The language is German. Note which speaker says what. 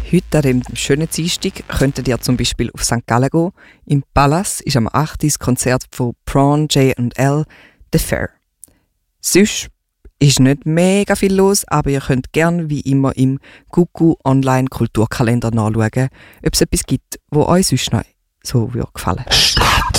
Speaker 1: Heute an dem schönen Dienstag könntet ihr zum Beispiel auf St. Gallen gehen. Im Palace ist am 8. das Konzert von Prawn, J&L, The Fair. Sonst ist nicht mega viel los, aber ihr könnt gerne wie immer im Kuku Online Kulturkalender nachschauen, ob es etwas gibt, wo euch sonst noch so gefallen würde.